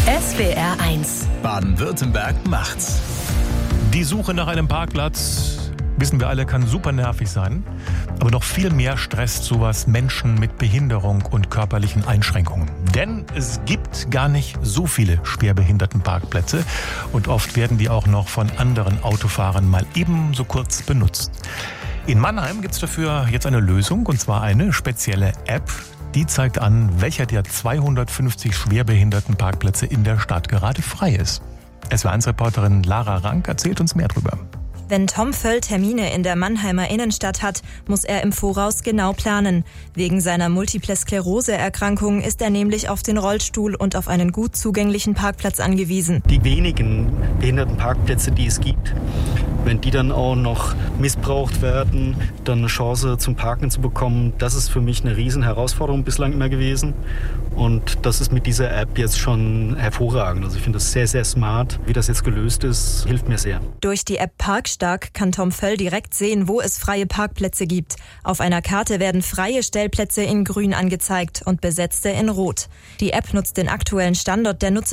SWR1 Baden-Württemberg macht's. Die Suche nach einem Parkplatz, wissen wir alle, kann super nervig sein. Aber noch viel mehr stresst sowas Menschen mit Behinderung und körperlichen Einschränkungen. Denn es gibt gar nicht so viele Schwerbehindertenparkplätze. Und oft werden die auch noch von anderen Autofahrern mal ebenso kurz benutzt. In Mannheim gibt es dafür jetzt eine Lösung, und zwar eine spezielle App. Die zeigt an, welcher der 250 Schwerbehindertenparkplätze in der Stadt gerade frei ist. SWR1-Reporterin Lara Rank erzählt uns mehr drüber. Wenn Tom Völl Termine in der Mannheimer Innenstadt hat, muss er im Voraus genau planen. Wegen seiner Multiple-Sklerose-Erkrankung ist er nämlich auf den Rollstuhl und auf einen gut zugänglichen Parkplatz angewiesen. Die wenigen Behindertenparkplätze, die es gibt, wenn die dann auch noch missbraucht werden, dann eine Chance zum Parken zu bekommen, das ist für mich eine riesen Herausforderung bislang immer gewesen. Und das ist mit dieser App jetzt schon hervorragend. Also ich finde das sehr, sehr smart. Wie das jetzt gelöst ist, hilft mir sehr. Durch die App Parkstark kann Tom Völl direkt sehen, wo es freie Parkplätze gibt. Auf einer Karte werden freie Stellplätze in grün angezeigt und besetzte in rot. Die App nutzt den aktuellen Standort der Nutzer